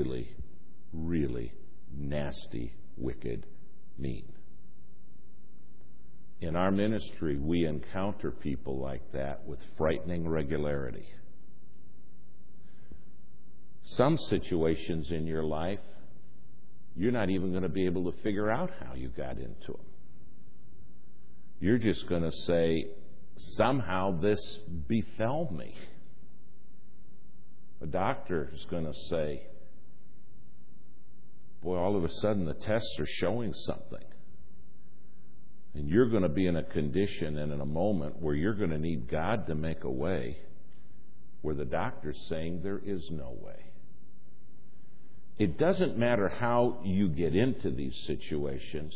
really, really nasty, wicked, mean. In our ministry, we encounter people like that with frightening regularity. Some situations in your life, you're not even going to be able to figure out how you got into them. You're just going to say, somehow this befell me. A doctor is going to say, boy, all of a sudden the tests are showing something. And you're going to be in a condition and in a moment where you're going to need God to make a way where the doctor's saying there is no way. It doesn't matter how you get into these situations.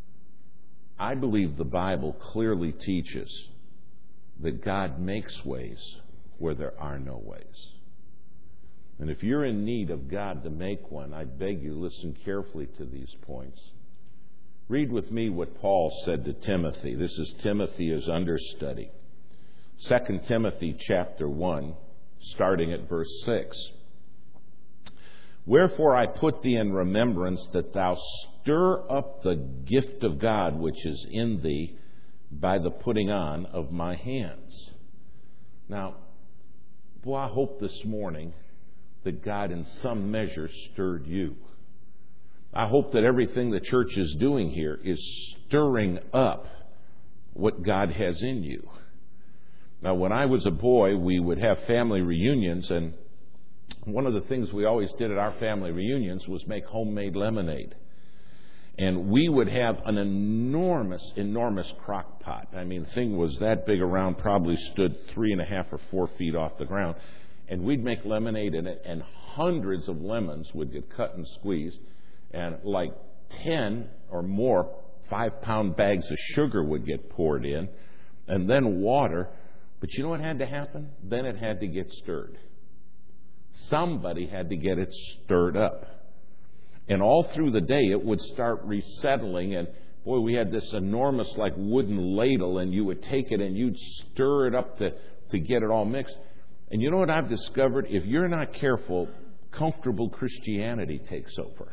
I believe the Bible clearly teaches that God makes ways where there are no ways. And if you're in need of God to make one, I beg you, listen carefully to these points. Read with me what Paul said to Timothy. This is Timothy as understudy. 2 Timothy chapter 1, starting at verse 6. Wherefore I put thee in remembrance that thou stir up the gift of God which is in thee by the putting on of my hands. Now, boy, I hope this morning that God in some measure stirred you. I hope that everything the church is doing here is stirring up what God has in you. Now, when I was a boy, we would have family reunions, and one of the things we always did at our family reunions was make homemade lemonade. And we would have an enormous, enormous crock pot. I mean, the thing was that big around, probably stood 3.5 or 4 feet off the ground. And we'd make lemonade in it, and hundreds of lemons would get cut and squeezed. And like 10 or more 5-pound bags of sugar would get poured in, and then water. But you know what had to happen? Then it had to get stirred. Somebody had to get it stirred up. And all through the day, it would start resettling. And boy, we had this enormous like wooden ladle, and you would take it and you'd stir it up to get it all mixed. And you know what I've discovered? If you're not careful, comfortable Christianity takes over.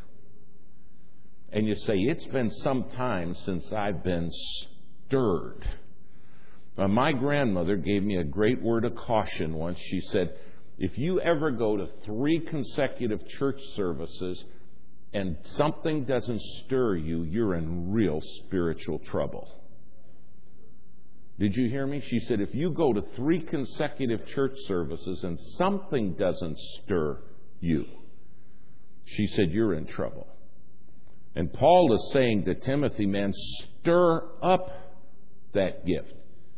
And you say, it's been some time since I've been stirred. My grandmother gave me a great word of caution once. She said, if you ever go to 3 consecutive church services and something doesn't stir you, you're in real spiritual trouble. Did you hear me? She said, if you go to 3 consecutive church services and something doesn't stir you, she said, you're in trouble. And Paul is saying to Timothy, man, stir up that gift.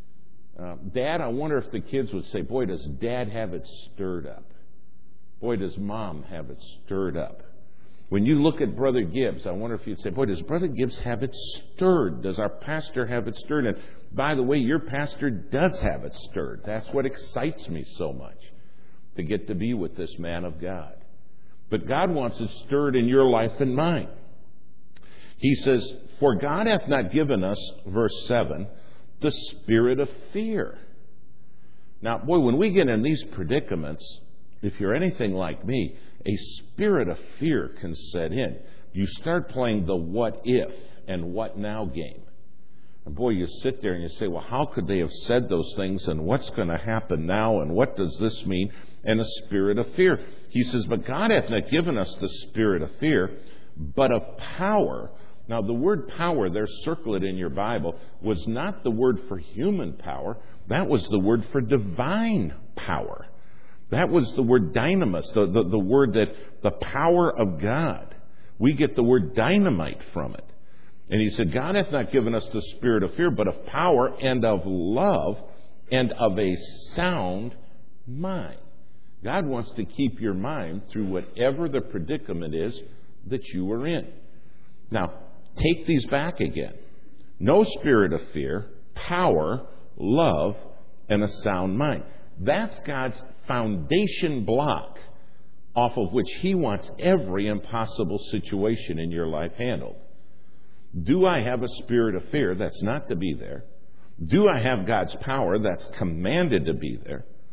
Dad, I wonder if the kids would say, boy, does Dad have it stirred up? Boy, does Mom have it stirred up? When you look at Brother Gibbs, I wonder if you'd say, boy, does Brother Gibbs have it stirred? Does our pastor have it stirred? And by the way, your pastor does have it stirred. That's what excites me so much, to get to be with this man of God. But God wants it stirred in your life and mine. He says, for God hath not given us, verse 7, the spirit of fear. Now, boy, when we get in these predicaments, if you're anything like me, a spirit of fear can set in. You start playing the what if and what now game. And boy, you sit there and you say, well, how could they have said those things, and what's going to happen now, and what does this mean? And a spirit of fear. He says, but God hath not given us the spirit of fear, but of power. Now, the word power, there, circle it in your Bible, was not the word for human power. That was the word for divine power. That was the word dynamis, the word that the power of God. We get the word dynamite from it. And he said, God hath not given us the spirit of fear, but of power and of love and of a sound mind. God wants to keep your mind through whatever the predicament is that you are in. Now, take these back again. No spirit of fear, power, love, and a sound mind. That's God's foundation block off of which He wants every impossible situation in your life handled. Do I have a spirit of fear? That's not to be there. Do I have God's power? That's commanded to be there.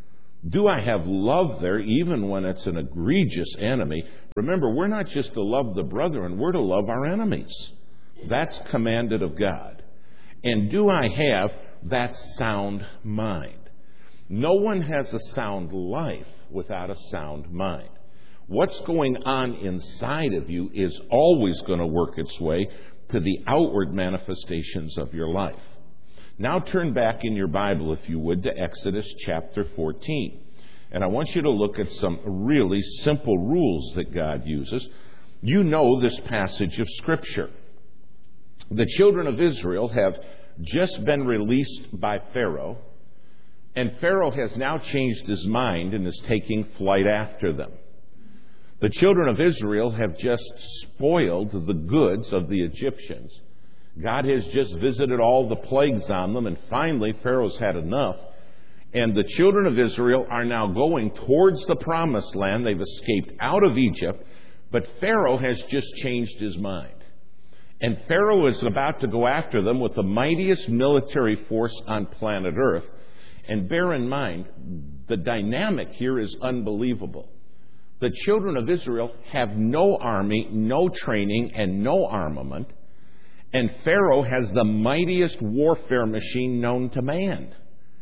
Do I have love there even when it's an egregious enemy? Remember, we're not just to love the brethren, we're to love our enemies. That's commanded of God. And do I have that sound mind? No one has a sound life without a sound mind. What's going on inside of you is always going to work its way to the outward manifestations of your life. Now turn back in your Bible, if you would, to Exodus chapter 14. And I want you to look at some really simple rules that God uses. You know this passage of Scripture. The children of Israel have just been released by Pharaoh, and Pharaoh has now changed his mind and is taking flight after them. The children of Israel have just spoiled the goods of the Egyptians. God has just visited all the plagues on them, and finally Pharaoh's had enough. And the children of Israel are now going towards the promised land. They've escaped out of Egypt, but Pharaoh has just changed his mind. And Pharaoh is about to go after them with the mightiest military force on planet Earth. And bear in mind, the dynamic here is unbelievable. The children of Israel have no army, no training, and no armament. And Pharaoh has the mightiest warfare machine known to man.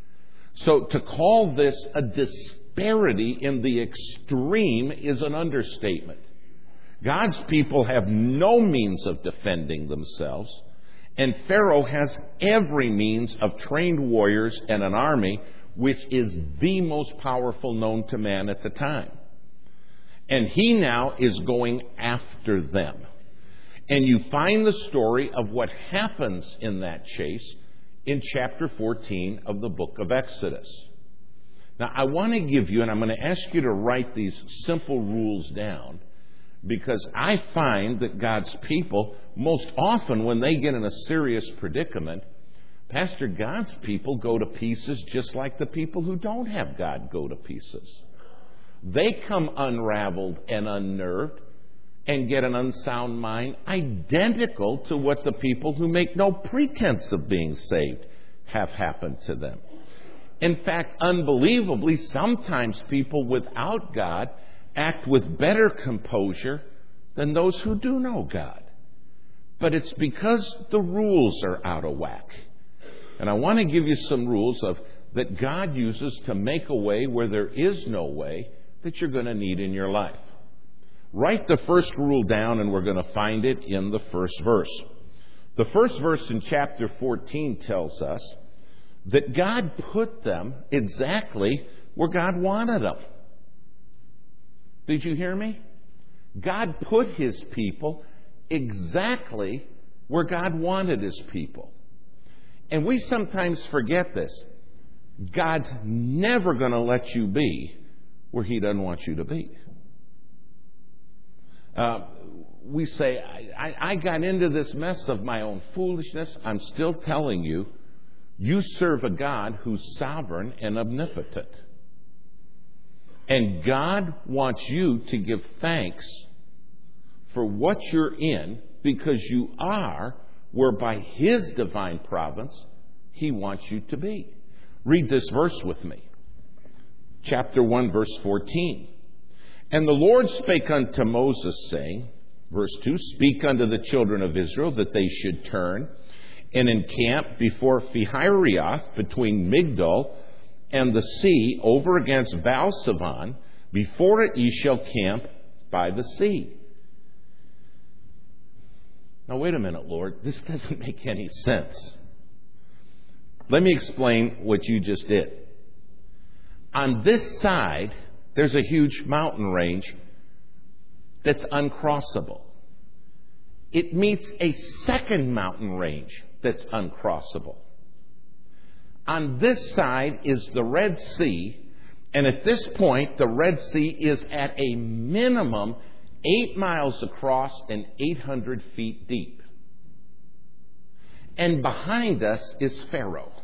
So to call this a disparity in the extreme is an understatement. God's people have no means of defending themselves, and Pharaoh has every means of trained warriors and an army, which is the most powerful known to man at the time. And he now is going after them. And you find the story of what happens in that chase in chapter 14 of the book of Exodus. Now, I want to give you, and I'm going to ask you to write these simple rules down, because I find that God's people, most often when they get in a serious predicament, Pastor, God's people go to pieces just like the people who don't have God go to pieces. They come unraveled and unnerved and get an unsound mind identical to what the people who make no pretense of being saved have happened to them. In fact, unbelievably, sometimes people without God act with better composure than those who do know God. But it's because the rules are out of whack. And I want to give you some rules that God uses to make a way where there is no way that you're going to need in your life. Write the first rule down, and we're going to find it in the first verse. The first verse in chapter 14 tells us that God put them exactly where God wanted them. Did you hear me? God put His people exactly where God wanted His people. And we sometimes forget this. God's never going to let you be where He doesn't want you to be. We say, I got into this mess of my own foolishness. I'm still telling you, you serve a God who's sovereign and omnipotent. And God wants you to give thanks for what you're in, because you are where by His divine providence He wants you to be. Read this verse with me. Chapter 1, verse 14. And the Lord spake unto Moses, saying, verse 2, Speak unto the children of Israel that they should turn and encamp before Pihahirioth between Migdol and the sea over against Baal-Zephon. Before it ye shall camp by the sea. Now wait a minute, Lord. This doesn't make any sense. Let me explain what you just did. On this side, there's a huge mountain range that's uncrossable. It meets a second mountain range that's uncrossable. On this side is the Red Sea, and at this point, the Red Sea is at a minimum 8 miles across and 800 feet deep. And behind us is Pharaoh.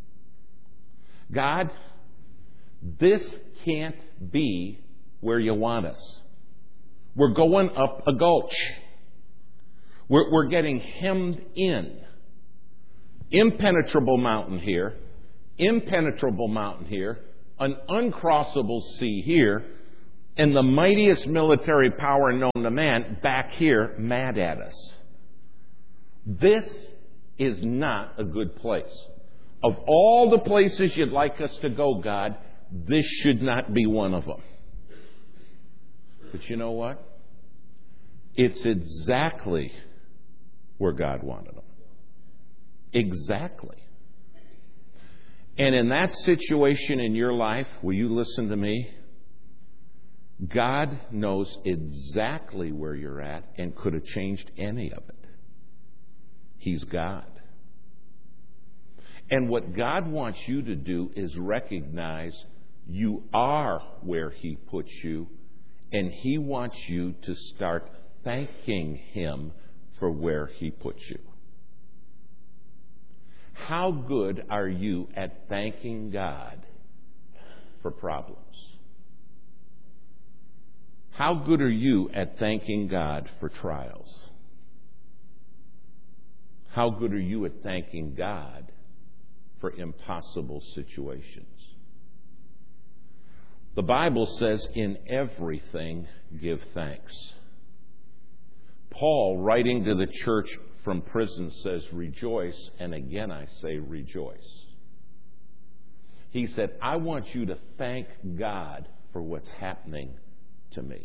God, this can't be where you want us. We're going up a gulch. We're getting hemmed in. Impenetrable mountain here, impenetrable mountain here, an uncrossable sea here, and the mightiest military power known to man back here mad at us. This is not a good place. Of all the places you'd like us to go, God, this should not be one of them. But you know what? It's exactly where God wanted them. Exactly. And in that situation in your life, will you listen to me? God knows exactly where you're at and could have changed any of it. He's God. And what God wants you to do is recognize you are where He puts you, and He wants you to start thanking Him for where He puts you. How good are you at thanking God for problems? How good are you at thanking God for trials? How good are you at thanking God for impossible situations? The Bible says, in everything give thanks. Paul, writing to the church from prison, says, rejoice, and again I say rejoice. He said, I want you to thank God for what's happening to me.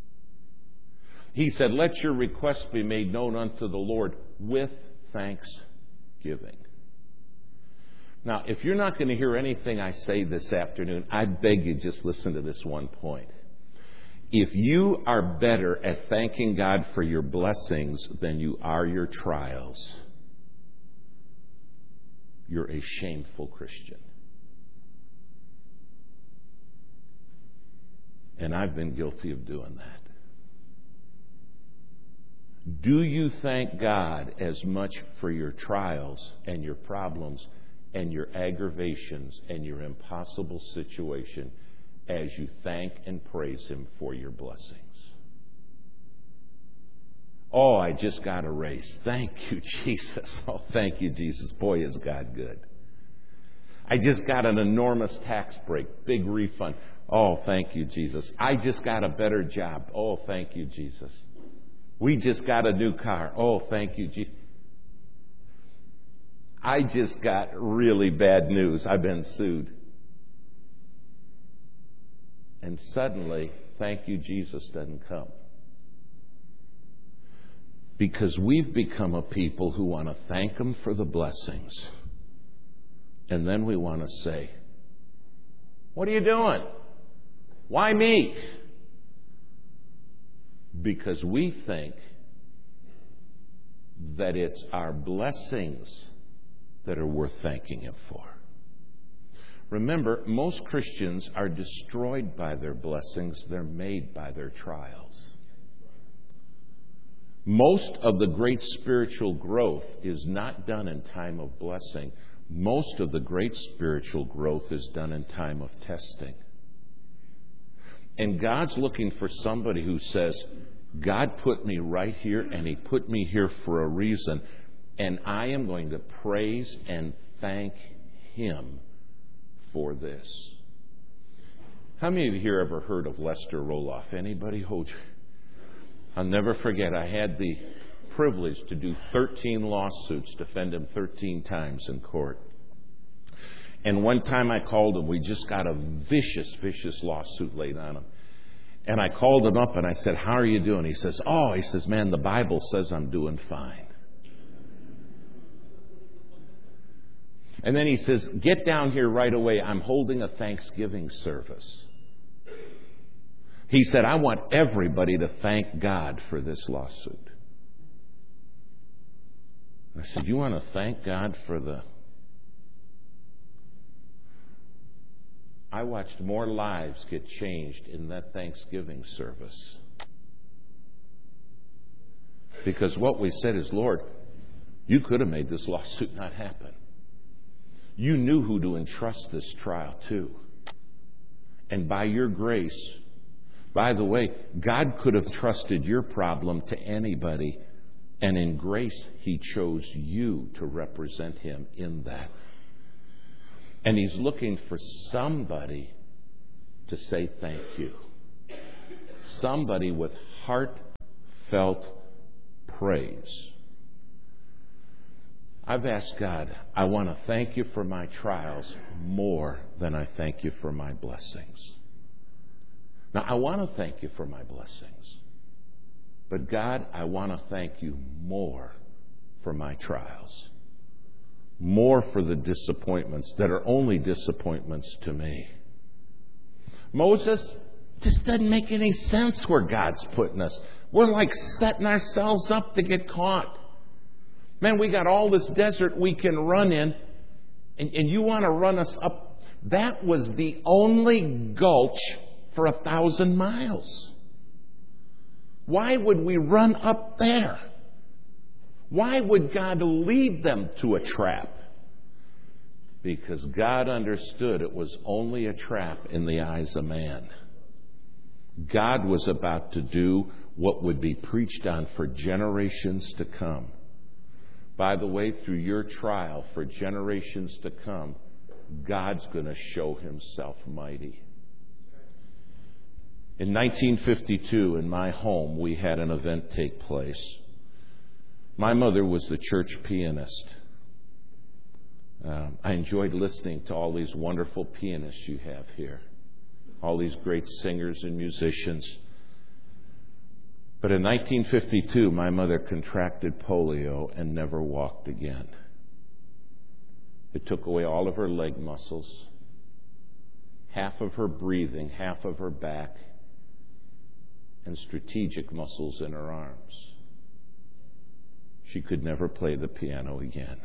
He said, let your requests be made known unto the Lord with thanksgiving. Now, if you're not going to hear anything I say this afternoon, I beg you just listen to this one point. If you are better at thanking God for your blessings than you are your trials, you're a shameful Christian. And I've been guilty of doing that. Do you thank God as much for your trials and your problems and your aggravations and your impossible situation as you thank and praise Him for your blessings? Oh, I just got a raise. Thank you, Jesus. Oh, thank you, Jesus. Boy, is God good. I just got an enormous tax break, big refund. Oh, thank you, Jesus. I just got a better job. Oh, thank you, Jesus. We just got a new car. Oh, thank you, Jesus. I just got really bad news. I've been sued. And suddenly, thank you, Jesus doesn't come. Because we've become a people who want to thank Him for the blessings. And then we want to say, what are you doing? Why me? Because we think that it's our blessings that are worth thanking Him for. Remember, most Christians are destroyed by their blessings. They're made by their trials. Most of the great spiritual growth is not done in time of blessing. Most of the great spiritual growth is done in time of testing. And God's looking for somebody who says, God put me right here, and He put me here for a reason, and I am going to praise and thank Him for this. How many of you here ever heard of Lester Roloff? Anybody? Hold your... I'll never forget, I had the privilege to do 13 lawsuits, defend him 13 times in court. And one time I called him, we just got a vicious lawsuit laid on him. And I called him up and I said, how are you doing? He says, man, the Bible says I'm doing fine. And then he says, get down here right away. I'm holding a Thanksgiving service. He said, I want everybody to thank God for this lawsuit. I said, you want to thank God for the... I watched more lives get changed in that Thanksgiving service. Because what we said is, Lord, you could have made this lawsuit not happen. You knew who to entrust this trial to. And by your grace, by the way, God could have trusted your problem to anybody, and in grace, He chose you to represent Him in that. And He's looking for somebody to say thank you. Somebody with heartfelt praise. I've asked God, I want to thank you for my trials more than I thank you for my blessings. Now, I want to thank you for my blessings. But God, I want to thank you more for my trials. More for the disappointments that are only disappointments to me. Moses, this doesn't make any sense where God's putting us. We're like setting ourselves up to get caught. Man, we got all this desert we can run in, and you want to run us up. That was the only gulch for 1,000 miles. Why would we run up there? Why would God lead them to a trap? Because God understood it was only a trap in the eyes of man. God was about to do what would be preached on for generations to come. By the way, through your trial for generations to come, God's going to show himself mighty. In 1952, in my home, we had an event take place. My mother was the church pianist. I enjoyed listening to all these wonderful pianists you have here, all these great singers and musicians. But in 1952, my mother contracted polio and never walked again. It took away all of her leg muscles, half of her breathing, half of her back, and strategic muscles in her arms. She could never play the piano again.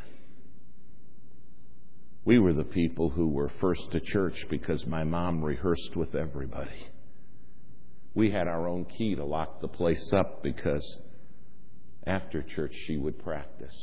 We were the people who were first to church because my mom rehearsed with everybody. We had our own key to lock the place up because after church she would practice.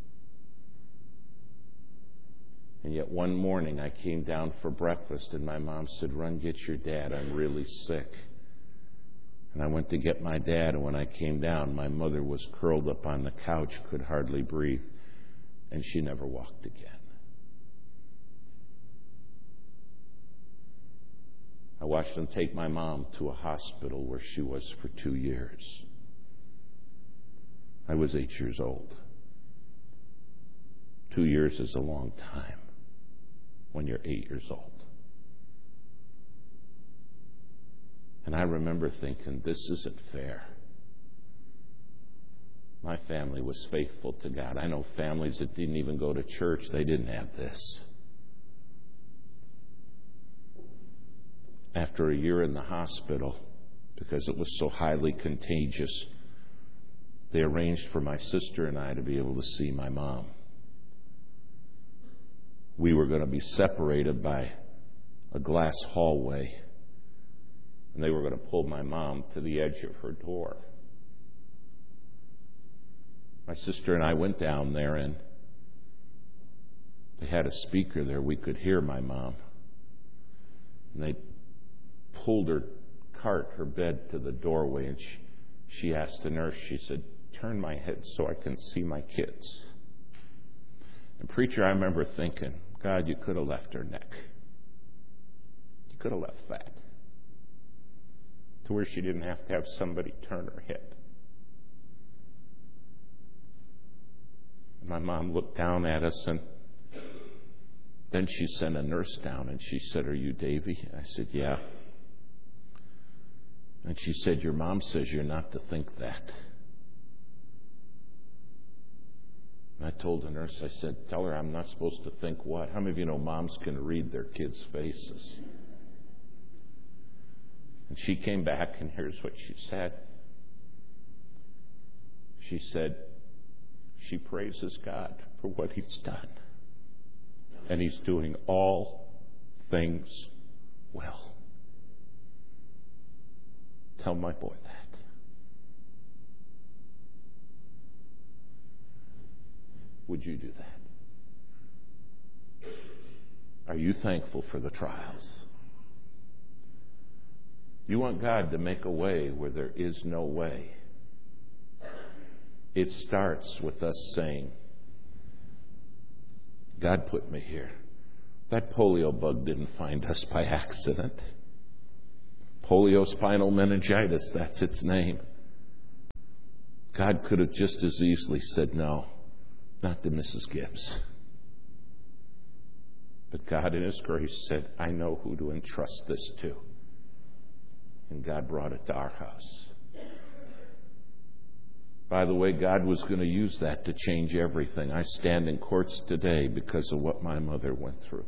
And yet one morning I came down for breakfast and my mom said, "Run, get your dad. I'm really sick." And I went to get my dad, and when I came down, my mother was curled up on the couch, could hardly breathe, and she never walked again. I watched them take my mom to a hospital where she was for 2 years. I was 8 years old. 2 years is a long time when you're 8 years old. And I remember thinking, this isn't fair. My family was faithful to God. I know families that didn't even go to church, they didn't have this. After a year in the hospital, because it was so highly contagious, they arranged for my sister and I to be able to see my mom. We were going to be separated by a glass hallway, and they were going to pull my mom to the edge of her door. My sister and I went down there, and they had a speaker there. We could hear my mom. And they pulled her cart, her bed, to the doorway, and she asked the nurse, she said, "Turn my head so I can see my kids." And preacher, I remember thinking, God, you could have left her neck. You could have left that to where she didn't have to have somebody turn her head. And my mom looked down at us, and then she sent a nurse down, and she said, "Are you Davy?" I said, "Yeah." And she said, "Your mom says you're not to think that." And I told the nurse, I said, "Tell her I'm not supposed to think what?" How many of you know moms can read their kids' faces? And she came back, and here's what she said. She said, she praises God for what He's done. And He's doing all things well. Tell my boy that. Would you do that? Are you thankful for the trials? You want God to make a way where there is no way. It starts with us saying, God put me here. That polio bug didn't find us by accident. Poliospinal meningitis, that's its name. God could have just as easily said, no, not to Mrs. Gibbs. But God in His grace said, I know who to entrust this to. And God brought it to our house. By the way, God was going to use that to change everything. I stand in courts today because of what my mother went through.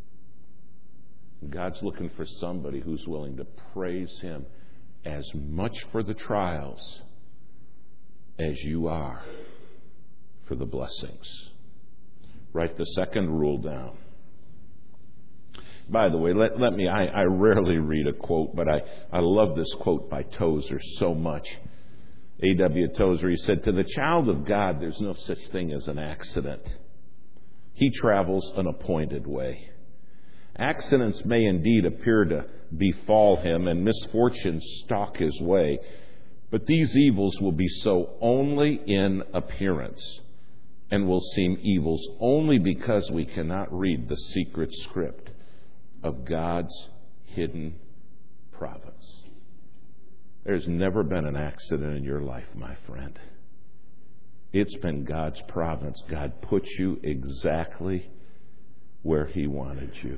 God's looking for somebody who's willing to praise Him as much for the trials as you are for the blessings. Write the second rule down. By the way, I rarely read a quote, but I love this quote by Tozer so much. A.W. Tozer, he said, to the child of God, there's no such thing as an accident. He travels an appointed way. Accidents may indeed appear to befall him and misfortunes stalk his way, but these evils will be so only in appearance and will seem evils only because we cannot read the secret script of God's hidden providence. There's never been an accident in your life, my friend. It's been God's providence. God put you exactly where He wanted you.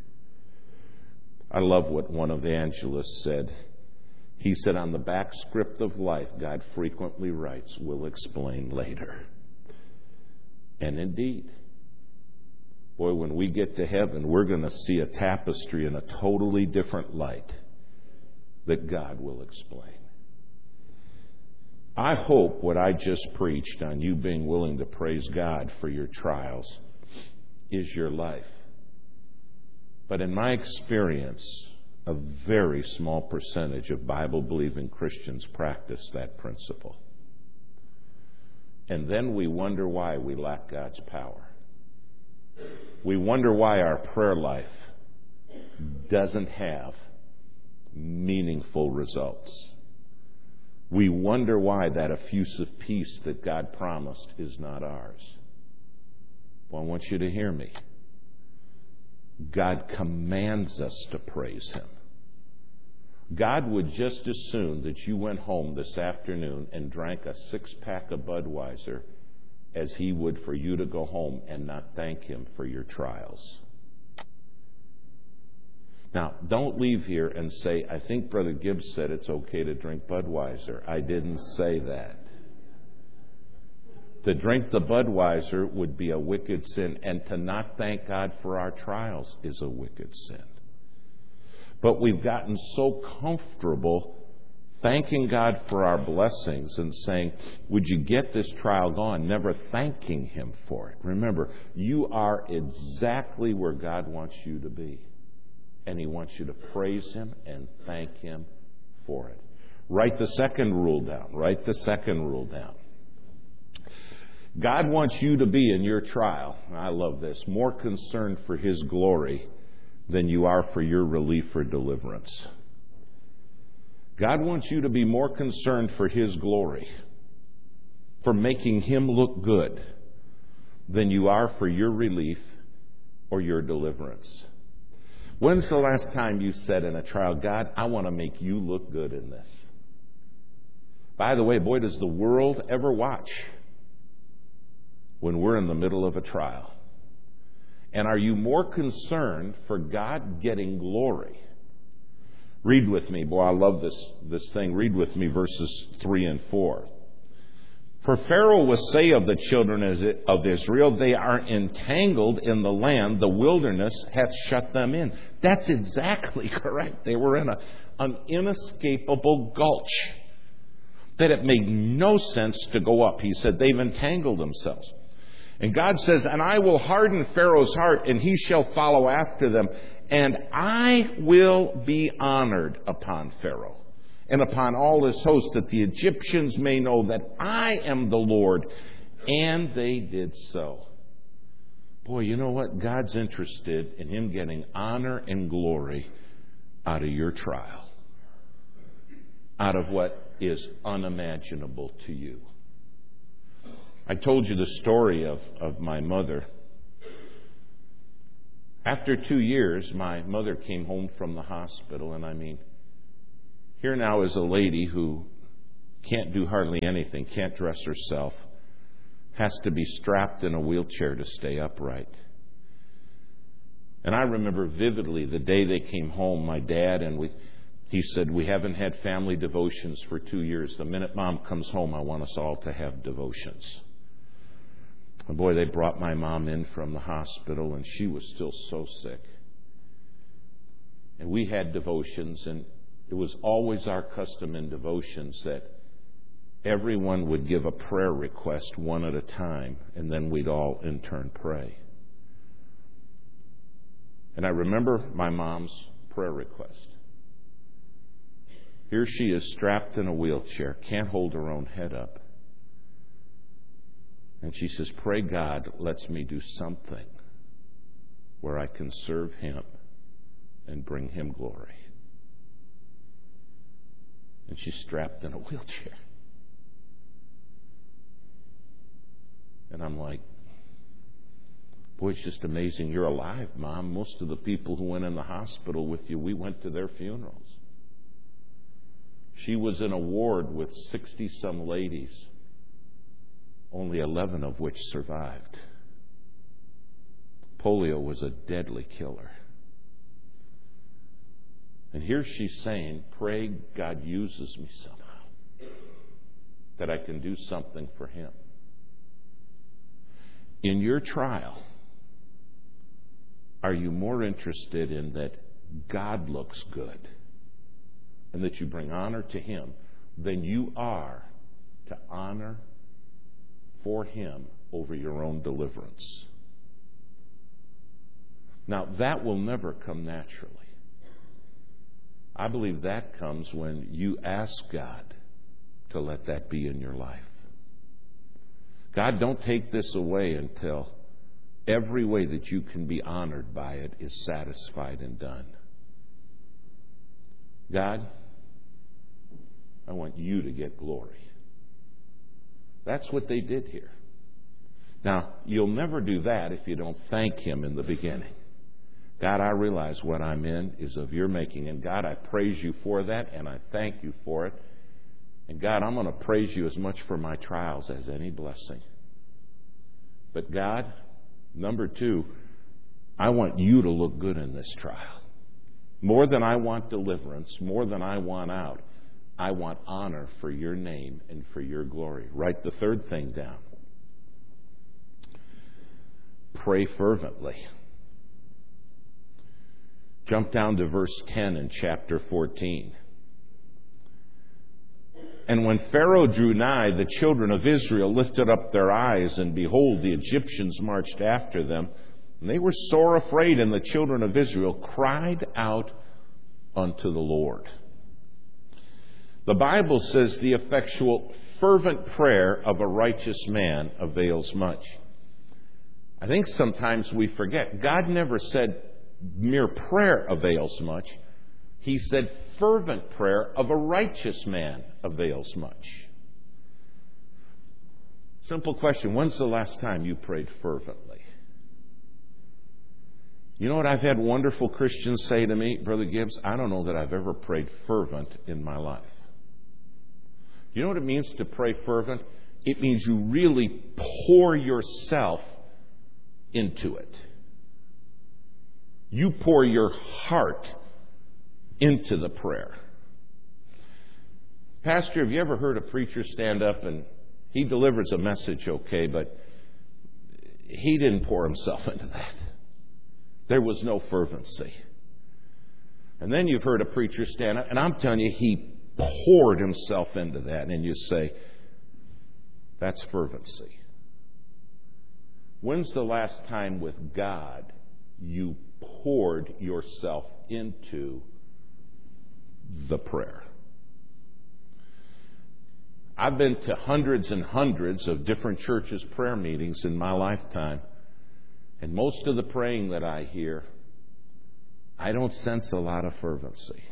I love what one evangelist said. He said, on the back script of life, God frequently writes, we'll explain later. And indeed, boy, when we get to heaven, we're going to see a tapestry in a totally different light that God will explain. I hope what I just preached on you being willing to praise God for your trials is your life. But in my experience, a very small percentage of Bible-believing Christians practice that principle. And then we wonder why we lack God's power. We wonder why our prayer life doesn't have meaningful results. We wonder why that effusive peace that God promised is not ours. Well, I want you to hear me. God commands us to praise Him. God would just as soon that you went home this afternoon and drank a 6-pack of Budweiser as He would for you to go home and not thank Him for your trials. Now, don't leave here and say, I think Brother Gibbs said it's okay to drink Budweiser. I didn't say that. To drink the Budweiser would be a wicked sin, and to not thank God for our trials is a wicked sin. But we've gotten so comfortable thanking God for our blessings and saying, would you get this trial gone, never thanking Him for it. Remember, you are exactly where God wants you to be. And He wants you to praise Him and thank Him for it. Write the second rule down. Write the second rule down. God wants you to be in your trial, and I love this, more concerned for His glory than you are for your relief or deliverance. God wants you to be more concerned for His glory, for making Him look good, than you are for your relief or your deliverance. When's the last time you said in a trial, God, I want to make you look good in this? By the way, boy, does the world ever watch when we're in the middle of a trial. And are you more concerned for God getting glory? Read with me. Boy, I love this thing. Read with me verses 3 and 4. For Pharaoh will say of the children of Israel, they are entangled in the land, the wilderness hath shut them in. That's exactly correct. They were in an inescapable gulch that it made no sense to go up. He said they've entangled themselves. And God says, and I will harden Pharaoh's heart, and he shall follow after them, and I will be honored upon Pharaoh and upon all his host, that the Egyptians may know that I am the Lord. And they did so. Boy, you know what? God's interested in Him getting honor and glory out of your trial, out of what is unimaginable to you. I told you the story of my mother. After 2 years, my mother came home from the hospital, and I mean, Here now is a lady who can't do hardly anything, can't dress herself, has to be strapped in a wheelchair to stay upright. And I remember vividly the day they came home, my dad, and he said, we haven't had family devotions for 2 years. The minute Mom comes home, I want us all to have devotions. And boy, they brought my mom in from the hospital, and she was still so sick. And we had devotions, and it was always our custom in devotions that everyone would give a prayer request one at a time, and then we'd all in turn pray. And I remember my mom's prayer request. Here she is strapped in a wheelchair, can't hold her own head up. And she says, pray God lets me do something where I can serve Him and bring Him glory. And she's strapped in a wheelchair. And I'm like, boy, it's just amazing you're alive, Mom. Most of the people who went in the hospital with you, we went to their funerals. She was in a ward with 60-some ladies, only 11 of which survived. Polio was a deadly killer. And here she's saying, pray God uses me somehow, that I can do something for Him. In your trial, are you more interested in that God looks good and that you bring honor to Him than you are to honor for Him over your own deliverance? Now, that will never come naturally. I believe that comes when you ask God to let that be in your life. God, don't take this away until every way that you can be honored by it is satisfied and done. God, I want you to get glory. That's what they did here. Now, you'll never do that if you don't thank Him in the beginning. God, I realize what I'm in is of your making. And God, I praise you for that, and I thank you for it. And God, I'm going to praise you as much for my trials as any blessing. But God, number 2, I want you to look good in this trial. More than I want deliverance, more than I want out, I want honor for your name and for your glory. Write the third thing down. Pray fervently. Jump down to verse 10 in chapter 14. And when Pharaoh drew nigh, the children of Israel lifted up their eyes, and behold, the Egyptians marched after them. And they were sore afraid, and the children of Israel cried out unto the Lord. The Bible says the effectual, fervent prayer of a righteous man avails much. I think sometimes we forget. God never said mere prayer avails much. He said fervent prayer of a righteous man avails much. Simple question. When's the last time you prayed fervently? You know what I've had wonderful Christians say to me? Brother Gibbs, I don't know that I've ever prayed fervent in my life. You know what it means to pray fervent? It means you really pour yourself into it. You pour your heart into the prayer. Pastor, have you ever heard a preacher stand up and he delivers a message okay, but he didn't pour himself into that? There was no fervency. And then you've heard a preacher stand up, and I'm telling you, he poured himself into that, and you say, that's fervency. When's the last time with God you poured yourself into the prayer? I've been to hundreds and hundreds of different churches' prayer meetings in my lifetime, and most of the praying that I hear, I don't sense a lot of fervency.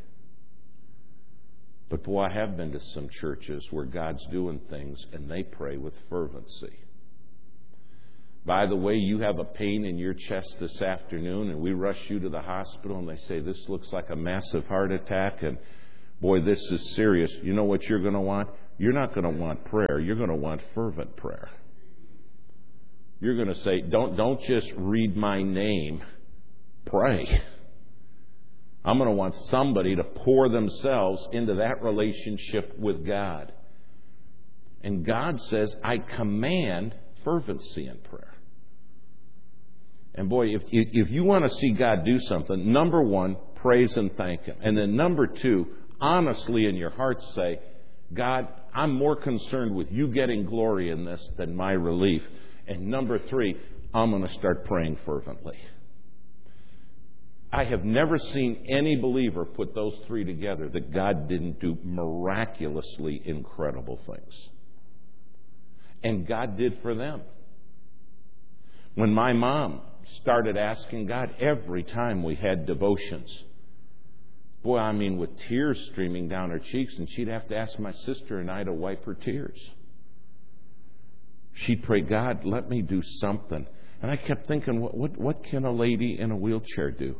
But boy, I have been to some churches where God's doing things and they pray with fervency. By the way, you have a pain in your chest this afternoon and we rush you to the hospital and they say, this looks like a massive heart attack, and Boy, this is serious. You know what you're going to want? You're not going to want prayer. You're going to want fervent prayer. You're going to say, don't just read my name. Pray. I'm going to want somebody to pour themselves into that relationship with God. And God says, I command fervency in prayer. And boy, if you want to see God do something, number one, praise and thank Him. And then number two, honestly in your heart say, God, I'm more concerned with you getting glory in this than my relief. And number three, I'm going to start praying fervently. I have never seen any believer put those three together that God didn't do miraculously incredible things. And God did for them. When my mom started asking God every time we had devotions, boy, I mean, with tears streaming down her cheeks, and she'd have to ask my sister and I to wipe her tears. She'd pray, God, let me do something. And I kept thinking, what can a lady in a wheelchair do?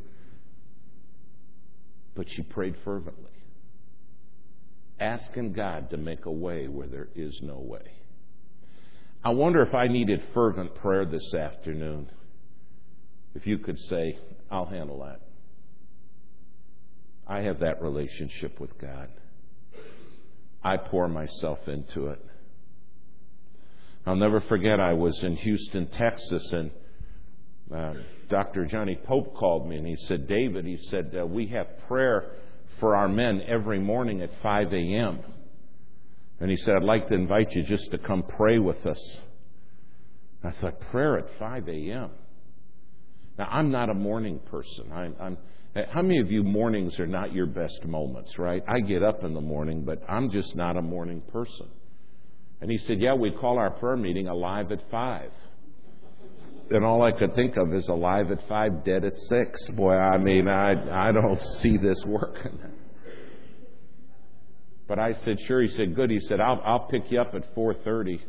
But she prayed fervently, asking God to make a way where there is no way. I wonder if I needed fervent prayer this afternoon. If you could say, I'll handle that. I have that relationship with God. I pour myself into it. I'll never forget, I was in Houston, Texas, and Dr. Johnny Pope called me, and he said, David, he said, we have prayer for our men every morning at 5 a.m. And he said, I'd like to invite you just to come pray with us. I thought, prayer at 5 a.m.? Now, I'm not a morning person. How many of you mornings are not your best moments, right? I get up in the morning, but I'm just not a morning person. And he said, yeah, we call our prayer meeting Alive at 5. And all I could think of is Alive at 5, Dead at 6. Boy, I mean, I don't see this working. But I said, sure. He said, good. He said, I'll pick you up at 4:30.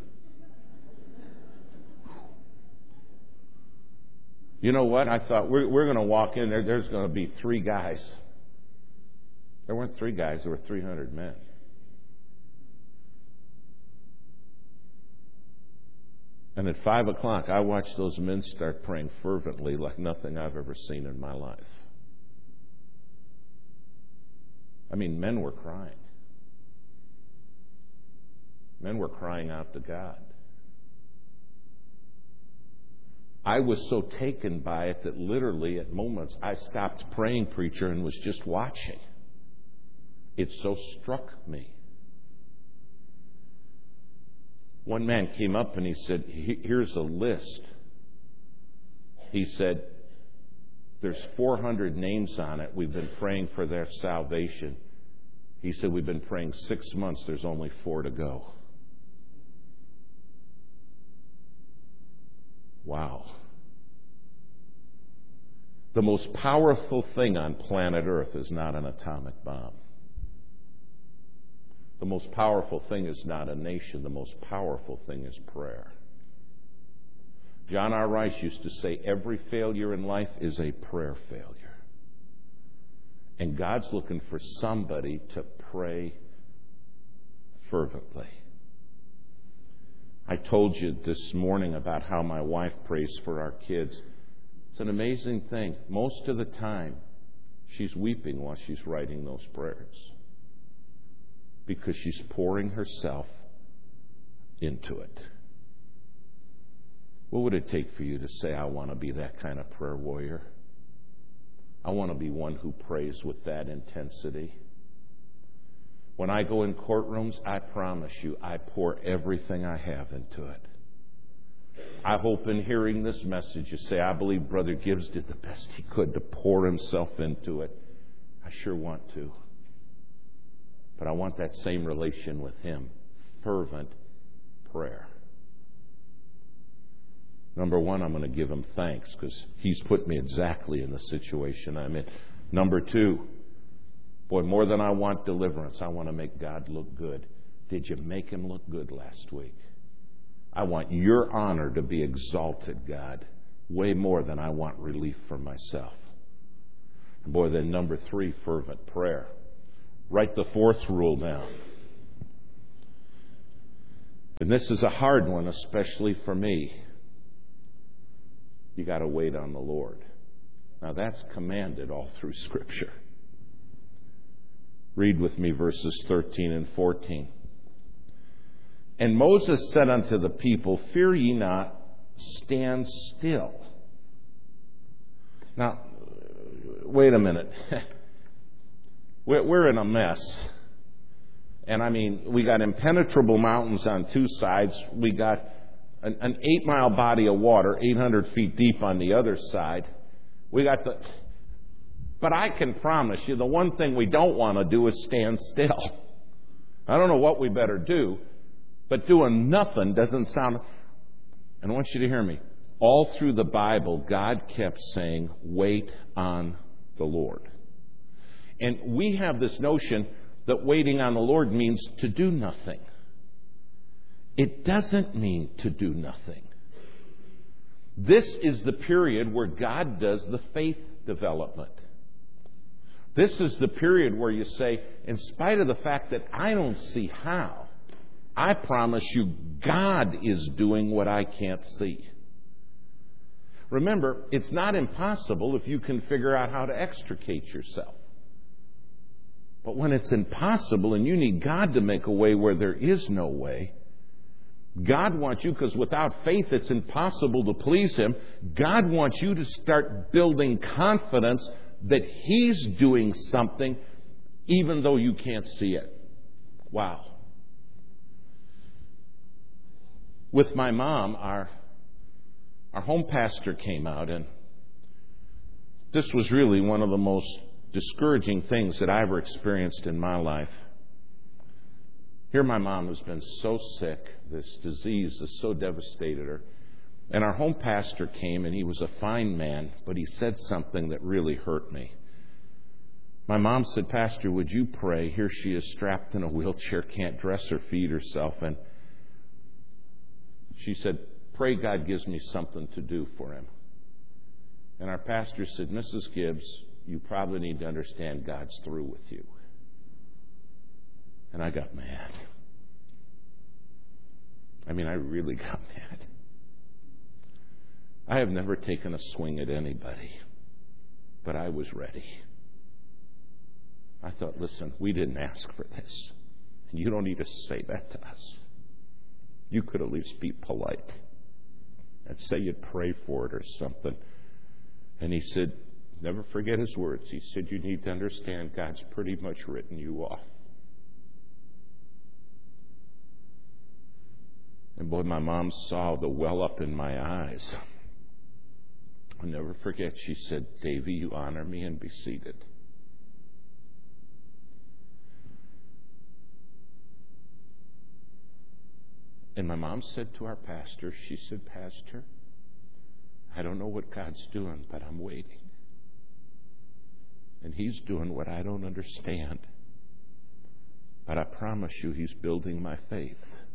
You know what? I thought, we're going to walk in there. There's going to be 3 guys. There weren't 3 guys. There were 300 men. And at 5 o'clock, I watched those men start praying fervently like nothing I've ever seen in my life. I mean, men were crying. Men were crying out to God. I was so taken by it that literally at moments I stopped praying, preacher, and was just watching. It so struck me. One man came up and he said, here's a list. He said, there's 400 names on it. We've been praying for their salvation. He said, we've been praying 6 months. There's only 4 to go. Wow. The most powerful thing on planet Earth is not an atomic bomb. The most powerful thing is not a nation. The most powerful thing is prayer. John R. Rice used to say, every failure in life is a prayer failure. And God's looking for somebody to pray fervently. I told you this morning about how my wife prays for our kids. It's an amazing thing. Most of the time, she's weeping while she's writing those prayers, because she's pouring herself into it. What would it take for you to say, I want to be that kind of prayer warrior? I want to be one who prays with that intensity. When I go in courtrooms, I promise you, I pour everything I have into it. I hope in hearing this message you say, I believe Brother Gibbs did the best he could to pour himself into it. I sure want to. But I want that same relation with Him. Fervent prayer. Number one, I'm going to give Him thanks because He's put me exactly in the situation I'm in. Number two, boy, more than I want deliverance, I want to make God look good. Did you make Him look good last week? I want your honor to be exalted, God, way more than I want relief for myself. And boy, then number three, fervent prayer. Write the fourth rule down. And this is a hard one, especially for me. You got to wait on the Lord. Now that's commanded all through Scripture. Read with me verses 13 and 14. And Moses said unto the people, Fear ye not, stand still. Now, wait a minute. We're in a mess. And I mean, we got impenetrable mountains on two sides. We got an 8-mile body of water, 800 feet deep on the other side. But I can promise you, the one thing we don't want to do is stand still. I don't know what we better do, but doing nothing doesn't sound... And I want you to hear me. All through the Bible, God kept saying, wait on the Lord. And we have this notion that waiting on the Lord means to do nothing. It doesn't mean to do nothing. This is the period where God does the faith development. This is the period where you say, in spite of the fact that I don't see how, I promise you God is doing what I can't see. Remember, it's not impossible if you can figure out how to extricate yourself. But when it's impossible and you need God to make a way where there is no way, God wants you, because without faith it's impossible to please Him, God wants you to start building confidence that He's doing something even though you can't see it. Wow. With my mom, our home pastor came out, and this was really one of the most discouraging things that I ever experienced in my life. Here my mom has been so sick. This disease has so devastated her. And our home pastor came, and he was a fine man, but he said something that really hurt me. My mom said, Pastor, would you pray? Here she is strapped in a wheelchair, can't dress or feed herself. And she said, pray God gives me something to do for him. And our pastor said, Mrs. Gibbs, you probably need to understand God's through with you. And I got mad. I mean, I really got mad. I have never taken a swing at anybody, but I was ready. I thought, listen, we didn't ask for this. And you don't need to say that to us. You could at least be polite and say you'd pray for it or something. And he said, never forget his words. He said, you need to understand God's pretty much written you off. And boy, my mom saw the well up in my eyes. I'll never forget, she said, Davy, you honor me, and be seated. And my mom said to our pastor, she said, Pastor, I don't know what God's doing, but I'm waiting. And He's doing what I don't understand. But I promise you, He's building my faith.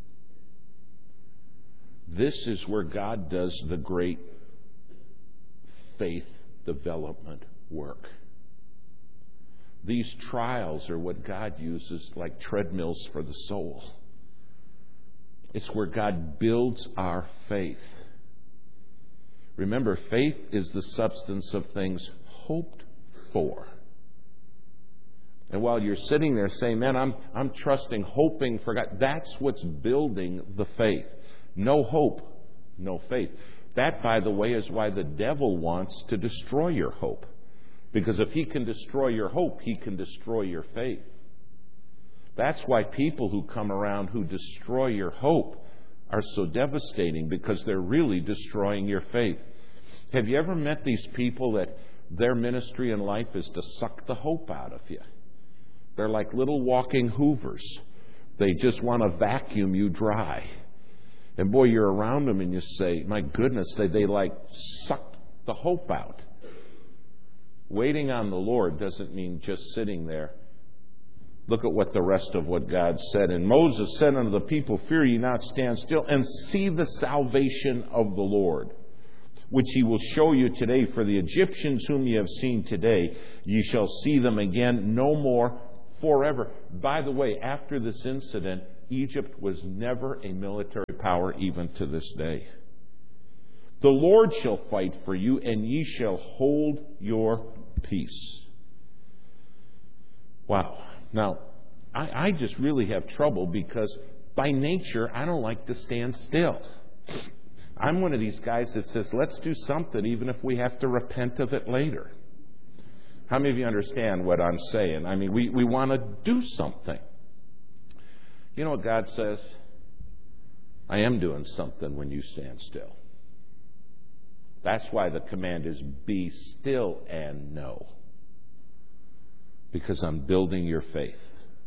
This is where God does the great faith development work. These trials are what God uses like treadmills for the soul. It's where God builds our faith. Remember, faith is the substance of things hoped for. And while you're sitting there saying, man, I'm trusting, hoping for God, that's what's building the faith. No hope, no faith. That, by the way, is why the devil wants to destroy your hope. Because if he can destroy your hope, he can destroy your faith. That's why people who come around who destroy your hope are so devastating, because they're really destroying your faith. Have you ever met these people that their ministry in life is to suck the hope out of you? They're like little walking hoovers. They just want to vacuum you dry. And boy, you're around them and you say, my goodness, they like suck the hope out. Waiting on the Lord doesn't mean just sitting there. Look at what the rest of what God said. And Moses said unto the people, fear ye not, stand still, and see the salvation of the Lord, which He will show you today. For the Egyptians whom ye have seen today, ye shall see them again no more forever. By the way, after this incident, Egypt was never a military power even to this day. The Lord shall fight for you, and ye shall hold your peace. Wow. Now, I just really have trouble because by nature, I don't like to stand still. I'm one of these guys that says, let's do something even if we have to repent of it later. How many of you understand what I'm saying? I mean, we want to do something. You know what God says? I am doing something when you stand still. That's why the command is be still and know. Because I'm building your faith.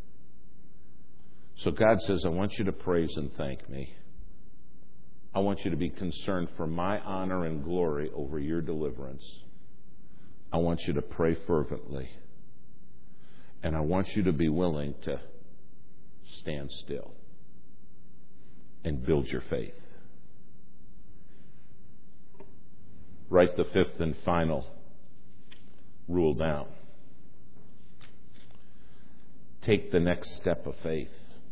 So God says, I want you to praise and thank me. I want you to be concerned for my honor and glory over your deliverance. I want you to pray fervently. And I want you to be willing to stand still and build your faith. Write the fifth and final rule down. Take the next step of faith.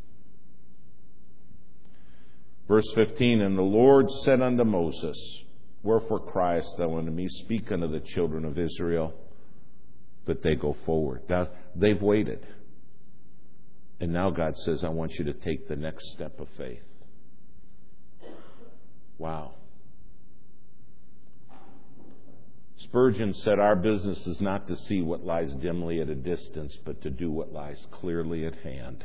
Verse 15, and the Lord said unto Moses, wherefore criest thou unto me? Speak unto the children of Israel that they go forward. Now, they've waited. And now God says, I want you to take the next step of faith. Wow. Spurgeon said, our business is not to see what lies dimly at a distance, but to do what lies clearly at hand.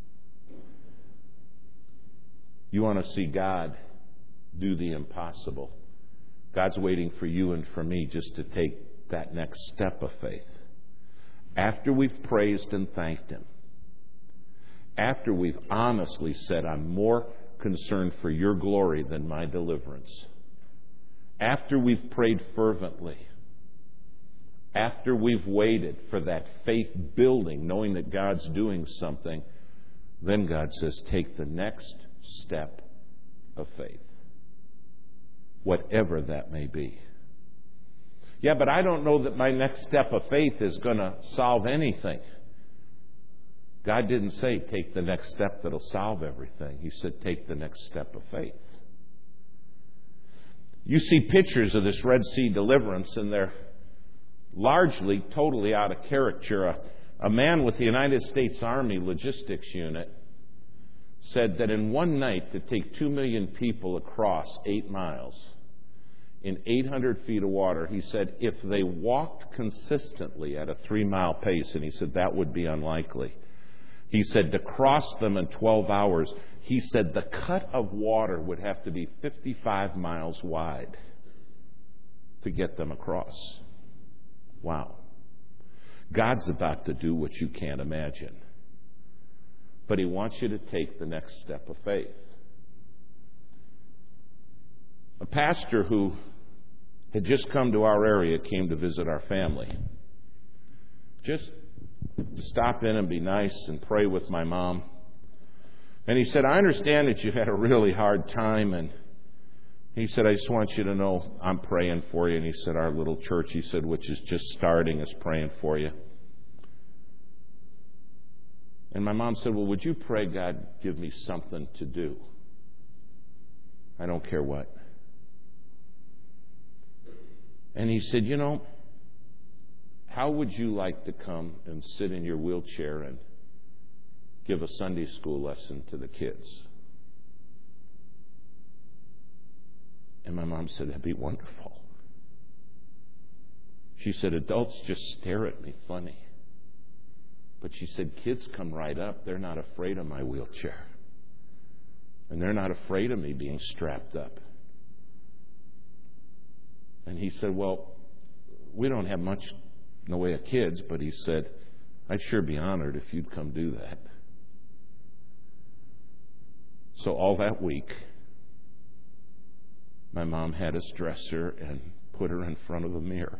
You want to see God do the impossible. God's waiting for you and for me just to take that next step of faith. After we've praised and thanked Him, after we've honestly said, I'm more concerned for your glory than my deliverance, after we've prayed fervently, after we've waited for that faith building, knowing that God's doing something, then God says, take the next step of faith. Whatever that may be. Yeah, but I don't know that my next step of faith is going to solve anything. God didn't say take the next step that'll solve everything. He said take the next step of faith. You see pictures of this Red Sea deliverance, and they're largely totally out of character. A man with the United States Army Logistics Unit said that in one night to take 2 million people across 8 miles in 800 feet of water, he said if they walked consistently at a 3-mile pace, and he said that would be unlikely. He said to cross them in 12 hours, he said the cut of water would have to be 55 miles wide to get them across. Wow. God's about to do what you can't imagine. But He wants you to take the next step of faith. A pastor who had just come to our area came to visit our family. Just to stop in and be nice and pray with my mom. And he said, I understand that you had a really hard time, and he said, I just want you to know I'm praying for you. And he said, our little church, he said, which is just starting, is praying for you. And my mom said, well, would you pray God give me something to do? I don't care what. And he said, you know, how would you like to come and sit in your wheelchair and give a Sunday school lesson to the kids? And my mom said, that'd be wonderful. She said, adults just stare at me funny. But she said, kids come right up. They're not afraid of my wheelchair. And they're not afraid of me being strapped up. And he said, well, we don't have much in the way of kids, but he said, I'd sure be honored if you'd come do that. So all that week, my mom had us dress her and put her in front of a mirror.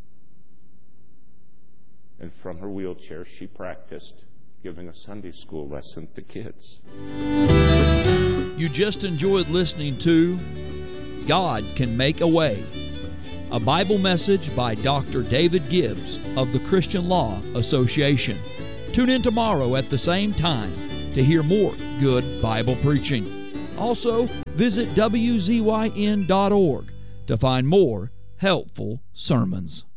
And from her wheelchair, she practiced giving a Sunday school lesson to kids. You just enjoyed listening to God Can Make a Way, a Bible message by Dr. David Gibbs of the Christian Law Association. Tune in tomorrow at the same time to hear more good Bible preaching. Also, visit WZYN.org to find more helpful sermons.